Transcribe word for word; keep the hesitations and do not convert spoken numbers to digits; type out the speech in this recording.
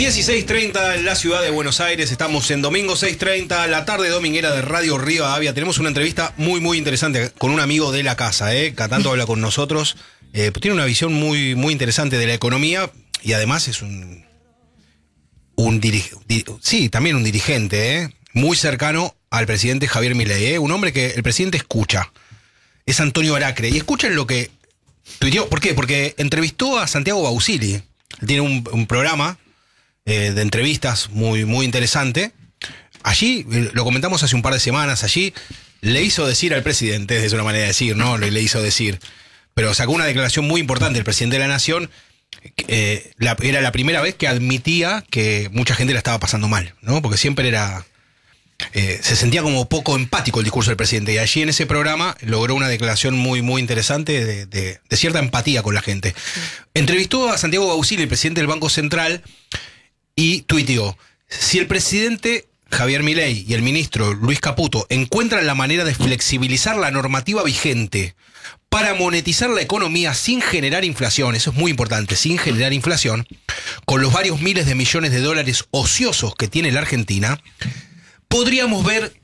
dieciséis treinta en la ciudad de Buenos Aires. Estamos en domingo seis treinta, la tarde dominguera de Radio Rivadavia. Tenemos una entrevista muy, muy interesante con un amigo de la casa, ¿eh? Cada tanto habla con nosotros. Eh, tiene una visión muy, muy interesante de la economía y además es un. un dirigente. Sí, también un dirigente, ¿eh? Muy cercano al presidente Javier Milei, ¿eh? Un hombre que el presidente escucha. Es Antonio Aracre. Y escuchen lo que tuiteó. ¿Por qué? Porque entrevistó a Santiago Bausili. Tiene un, un programa eh, de entrevistas muy, muy interesante. Allí, eh, lo comentamos hace un par de semanas, allí le hizo decir al presidente, es una manera de decir, ¿no? Le, le hizo decir. Pero sacó una declaración muy importante el presidente de la Nación. Eh, la, era la primera vez que admitía que mucha gente la estaba pasando mal, ¿no? Porque siempre era... Eh, se sentía como poco empático el discurso del presidente, y allí en ese programa logró una declaración muy, muy interesante de, de, de cierta empatía con la gente. Sí. Entrevistó a Santiago Bausili, el presidente del Banco Central, y tuiteó: si el presidente Javier Milei y el ministro Luis Caputo encuentran la manera de flexibilizar la normativa vigente para monetizar la economía sin generar inflación, eso es muy importante, sin generar inflación, con los varios miles de millones de dólares ociosos que tiene la Argentina, podríamos ver